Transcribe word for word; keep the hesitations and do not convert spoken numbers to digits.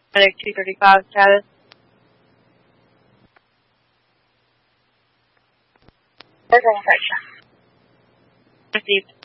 Medic two thirty-five status. There's an infection. Received.